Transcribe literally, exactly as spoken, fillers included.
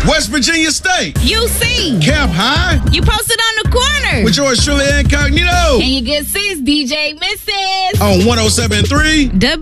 West Virginia State. U C. Camp High. You posted on the corner. With yours truly, Incognito. And your good sis, D J Missus On one oh seven point three. W